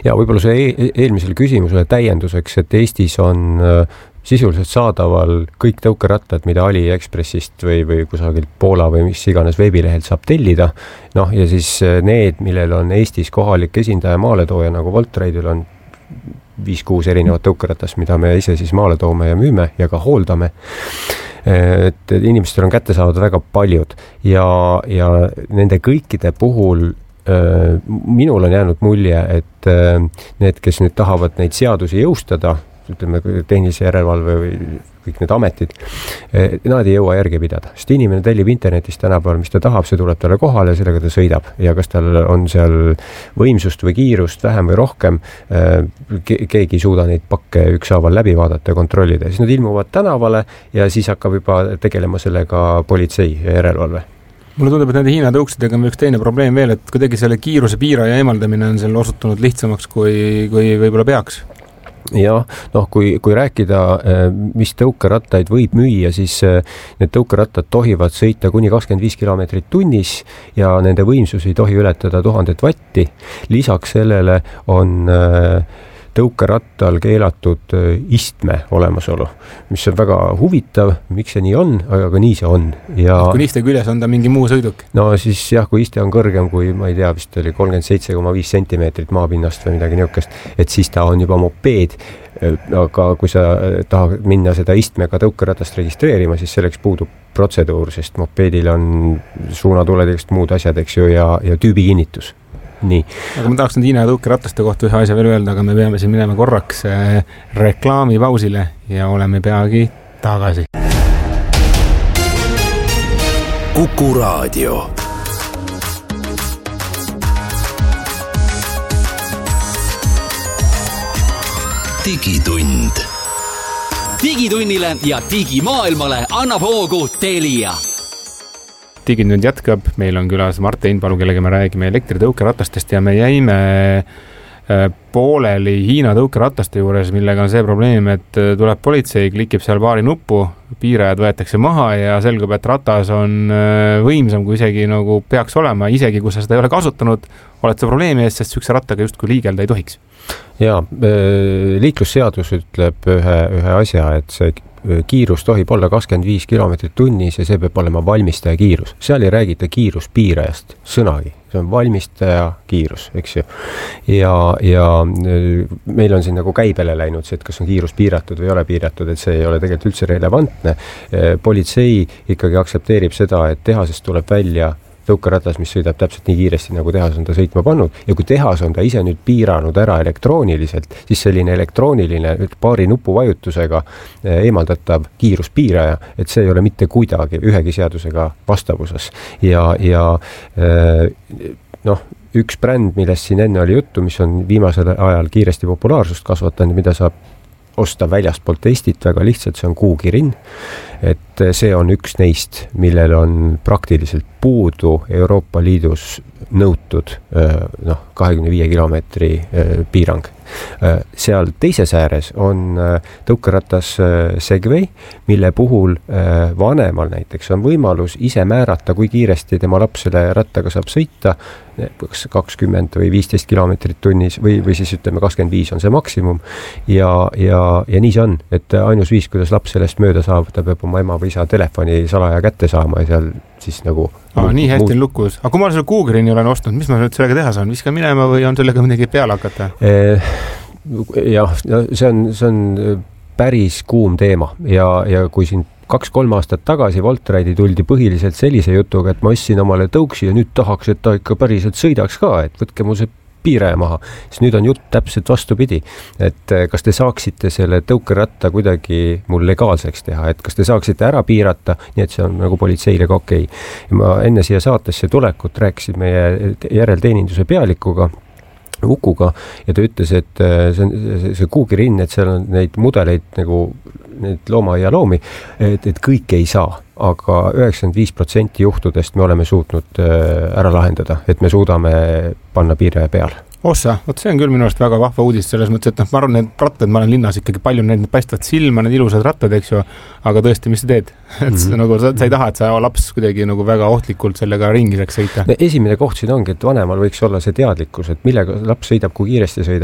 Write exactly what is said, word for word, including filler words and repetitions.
Ja võib-olla see e- eelmisele küsimusele täienduseks, et Eestis on sisuliselt saadaval kõik tõukerattad, mida AliExpressist või, või kusagilt Poola või mis iganes veebilehelt saab tellida. Noh, ja siis need, millel on Eestis kohalik esindaja maaletooja, nagu Voltraidil on viis-kuus erinevat tõukeratast, mida me ise siis maale toome ja müüme ja ka hooldame. Et inimestel on kätte saavad väga paljud ja, ja nende kõikide puhul minul on jäänud mulje, et need, kes nüüd tahavad neid seadusi jõustada, ütleme tehnilise järelevalve või kõik need ametid, nad ei jõua järgi pidada. Sest inimene tellib internetist tänapäeval, mis ta tahab, see tuleb talle kohale ja sellega ta sõidab. Ja kas tal on seal võimsust või kiirust vähem või rohkem, keegi ei suuda neid pakke ükshaaval läbi vaadata ja kontrollida. Siis nad ilmuvad tänavale ja siis hakkab juba tegelema sellega politsei ja järelevalve. Mulle tundub, et nende Hiina tõuksidega on üks teine probleem veel, et kuidagi selle kiiruse piiraja eemaldamine on seal osutunud lihtsamaks, kui, kui võib-olla peaks. Ja noh, kui, kui rääkida, mis tõukerattaid võib müüa, siis need tõukerattad tohivad sõita kuni kakskümmend viis kilomeetrit tunnis ja nende võimsus ei tohi ületada tuhandet vatti. Lisaks sellele on tõukerattal keelatud istme olemasolu, mis on väga huvitav, miks see nii on, aga nii see on. Ja kui iste küljes on ta mingi muu sõiduk? No siis jah, kui iste on kõrgem kui, ma ei tea, vist oli kolmkümmend seitse koma viis sentimeetrit maapinnast või midagi niukest, et siis ta on juba mopeed, aga kui sa tahad minna seda istmega tõukeratast registreerima, siis selleks puudub protseduur, sest mopeedil on suunatuledest muud asjad, eks ju, ja, ja tüübi kinnitus. Nii. Aga ma tahaks nüüd Hiina tõukerataste kohta ühe asja veel öelda, aga me peame siin minema korraks reklaamipausile ja oleme peagi tagasi. Kuku Raadio. Digitund. Digitunnile ja digimaailmale annab hoogu Telia. Digitund jätkab, meil on külas Mart Einpalu, kellega me räägime elektritõukeratastest ja me jäime pooleli Hiina tõukerataste juures, millega on see probleem, et tuleb politsei, klikib seal paari nuppu, piirajad võetakse maha ja selgub, et ratas on võimsam, kui isegi nagu peaks olema, isegi kui sa seda ei ole kasutanud, oled sa probleemi eest, sest sükse rattaga justkui liigelda ei tohiks. Ja, liiklusseadus ütleb ühe, ühe asja, et see kiirus tohib olla kakskümmend viis kilomeetrit tunnis ja see peab olema valmistaja kiirus. Seal ei räägita kiiruspiirajast sõnagi. See on valmistaja kiirus, eks ju. Ja, ja meil on siin nagu käibele läinud see, et kas on kiirus piiratud või ei ole piiratud, et see ei ole tegelikult üldse relevantne. Politsei ikkagi aksepteerib seda, et tehasest tuleb välja tõukeratas, mis sõidab täpselt nii kiiresti, nagu tehas on ta sõitma pannud. Ja kui tehas on ta ise nüüd piiranud ära elektrooniliselt, siis selline elektrooniline paari nupuvajutusega eemaldatav kiiruspiiraja, et see ei ole mitte kuidagi ühegi seadusega vastavuses. Ja, ja noh, üks bränd, millest siin enne oli juttu, mis on viimasel ajal kiiresti populaarsust kasvatanud, mida saab osta väljastpoolt Eestit väga lihtsalt, see on Kuukirin, et see on üks neist, millel on praktiliselt puudu Euroopa Liidus nõutud noh, kahekümne viie kilomeetri piirang. Seal teises ääres on tõukeratas Segway, mille puhul vanemal näiteks on võimalus ise määrata, kui kiiresti tema laps selle rattaga saab sõita, kakskümmend või viisteist kilomeetrit tunnis või, või siis ütleme kakskümmend viis on see maksimum ja, ja, ja nii see on, et ainus viis, kuidas laps sellest mööda saab, ta peab oma ema või isa telefoni salaja kätte saama ja seal siis nagu Aa, nii hästi muud... lukus. Aga kui ma selle Kuukirini olen ostnud, mis ma nüüd sellega teha saan? Viskan minema või on sellega midagi peale hakata? Eh, jah, see on, see on päris kuum teema ja, ja kui siin kaks-kolm aastat tagasi Voltraidi tuldi põhiliselt sellise jutuga, et ma ostsin omale tõuksi ja nüüd tahaks, et ta ikka päriselt sõidaks ka, et võtke mu see piiraja maha. Siis nüüd on jutt täpselt vastupidi, et kas te saaksite selle tõukeratta kuidagi mul legaalseks teha, et kas te saaksite ära piirata, nii et see on nagu politseile ka okei. Ma enne siia saatesse tulekut rääkisin meie järelteeninduse pealikuga, Ukuga, ja ta ütles, et see, see, see Kuukirin, et seal on neid mudeleid nagu neid looma ja loomi, et, et kõik ei saa, aga üheksakümmend viis protsenti juhtudest me oleme suutnud ära lahendada, et me suudame panna piiraja peale. Ossa, võt see on küll minu arust väga vahva uudis selles mõttes, et noh, ma arvan, need rattad, ma olen linnas ikkagi palju, need paistvad silma, need ilusad rattad, eks ju, aga tõesti, mis sa teed? Et mm-hmm. nagu, sa, sa ei taha, et sa laps kuidagi nagu väga ohtlikult sellega ringi saaks sõita. Esimene koht siin ongi, et vanemal võiks olla see teadlikkus, et millega laps sõidab, kui kiiresti sõidab.